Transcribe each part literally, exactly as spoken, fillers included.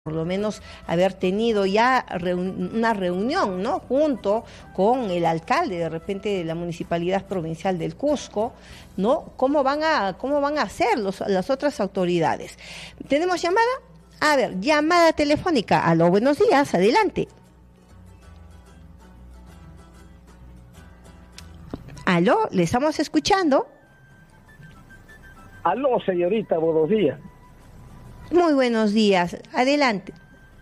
por lo menos haber tenido ya reun una reunión, ¿no? Junto con el alcalde de repente de la Municipalidad Provincial del Cusco, ¿no? ¿Cómo van a, cómo van a hacer los, las otras autoridades? ¿Tenemos llamada? A ver, llamada telefónica. Aló, buenos días, adelante. Aló, le estamos escuchando. Aló, señorita, buenos días. Muy buenos días, adelante.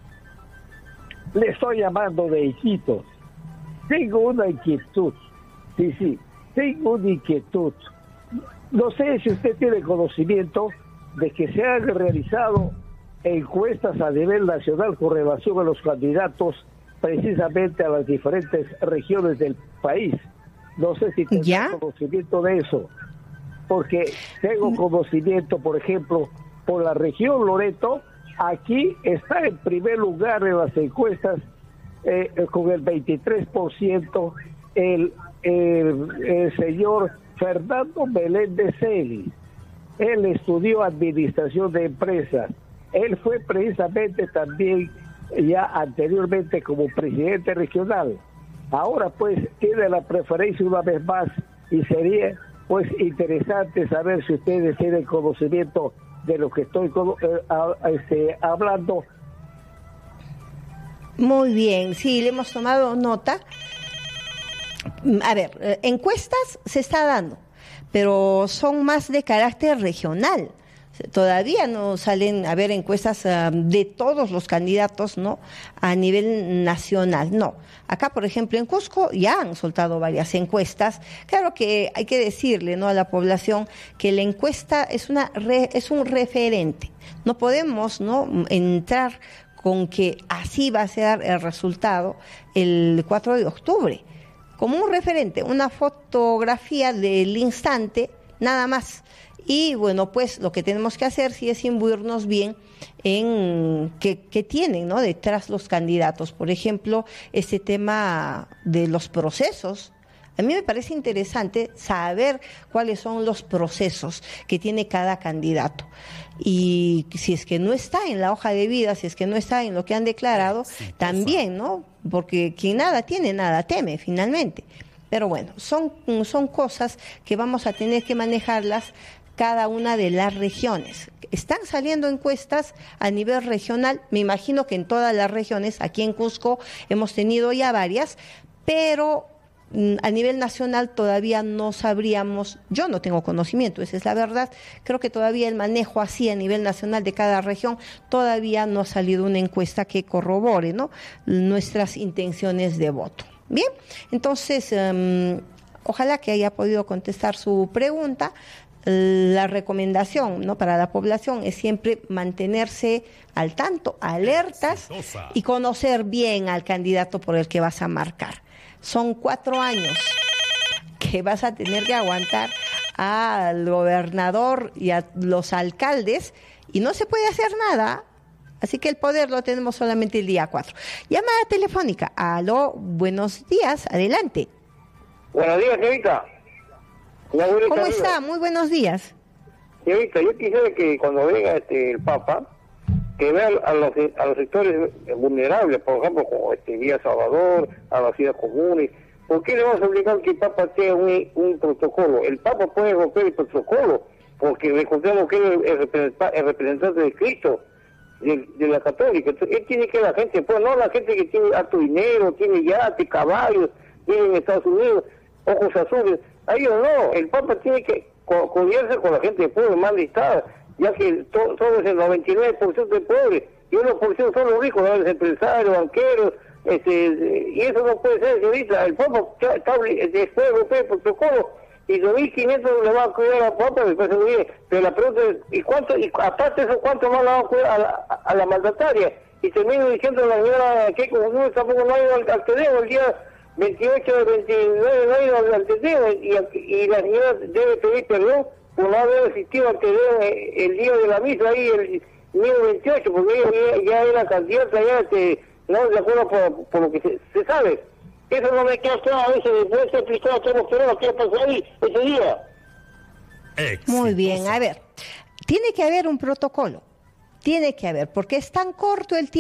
Le estoy llamando de Iquitos. Tengo una inquietud. Sí, sí, tengo una inquietud. No sé si usted tiene conocimiento de que se han realizado encuestas a nivel nacional con relación a los candidatos precisamente a las diferentes regiones del país. No sé si tiene conocimiento de eso. Porque tengo conocimiento, por ejemplo, por la región Loreto, aquí está en primer lugar en las encuestas eh, con el veintitrés por ciento el, el, el señor Fernando Meléndez Celis. Él estudió administración de empresas. Él fue precisamente también ya anteriormente como presidente regional. Ahora pues tiene la preferencia una vez más y sería pues interesante saber si ustedes tienen conocimiento de lo que estoy eh, a, este, hablando. Muy bien, sí, le hemos tomado nota. A ver, eh, encuestas se está dando, pero son más de carácter regional. Todavía no salen a ver encuestas uh, de todos los candidatos, ¿no? A nivel nacional, no. Acá, por ejemplo, en Cusco ya han soltado varias encuestas. Claro que hay que decirle, ¿no? A la población que la encuesta es una re, es un referente. No podemos, ¿no? Entrar con que así va a ser el resultado el cuatro de octubre. Como un referente, una fotografía del instante, nada más. Y bueno, pues lo que tenemos que hacer sí es imbuirnos bien en qué, qué tienen, ¿no? Detrás los candidatos. Por ejemplo, este tema de los procesos. A mí me parece interesante saber cuáles son los procesos que tiene cada candidato. Y si es que no está en la hoja de vida, si es que no está en lo que han declarado, sí, también, ¿no? Porque quien nada tiene, nada teme, finalmente. Pero bueno, son, son cosas que vamos a tener que manejarlas cada una de las regiones. Están saliendo encuestas a nivel regional, me imagino que en todas las regiones, aquí en Cusco hemos tenido ya varias, pero a nivel nacional todavía no sabríamos, yo no tengo conocimiento, esa es la verdad, creo que todavía el manejo así a nivel nacional de cada región, todavía no ha salido una encuesta que corrobore, ¿no? Nuestras intenciones de voto. Bien, entonces, um, ojalá que haya podido contestar su pregunta. La recomendación, ¿no? Para la población es siempre mantenerse al tanto, alertas y conocer bien al candidato por el que vas a marcar. Son cuatro años que vas a tener que aguantar al gobernador y a los alcaldes y no se puede hacer nada. Así que el poder lo tenemos solamente el día cuatro. Llamada telefónica. Aló, buenos días, adelante. Buenos días, señorita. ¿Cómo está? Muy buenos días. Señorita, yo quisiera que cuando venga este, el Papa, que vea a los, a los sectores vulnerables, por ejemplo, como este Vía Salvador, a las ciudades comunes. ¿Por qué le vamos a obligar que el Papa tenga un, un protocolo? El Papa puede romper el protocolo, porque recordemos que él es el representante, el representante de Cristo, de, de la católica. Entonces, él tiene que la gente, pues no la gente que tiene alto dinero, tiene yates, caballos, vive en Estados Unidos, ojos azules. A ellos no, el Papa tiene que codearse con la gente de pueblo más listada, ya que to, todo es el noventa y nueve por ciento de pobres, y uno por ciento son los ricos, los empresarios, banqueros, este, y eso no puede ser, señorita. El Papa está después de romper el protocolo, y dos mil quinientos le va a cuidar al Papa, me parece muy bien, pero la pregunta es, ¿y cuánto, y aparte de eso, cuánto más le va a cuidar a la, a la mandataria? Y termino diciendo a la señora que como no, tampoco no ha ido al, al Tedeo el día veintiocho de veintinueve no ha ido al Tedeo, y, y la señora debe pedir perdón por no haber asistido al Tedeo el día de la misa ahí el día veintiocho, porque ella ya, ya era candidata, ya este, no de acuerdo por, por lo que se, se sabe. Eso no me queda claro, eso después se explicó a todos los peruanos qué pasó ahí ese día. Muy bien, a ver, tiene que haber un protocolo. Tiene que haber, porque es tan corto el tiempo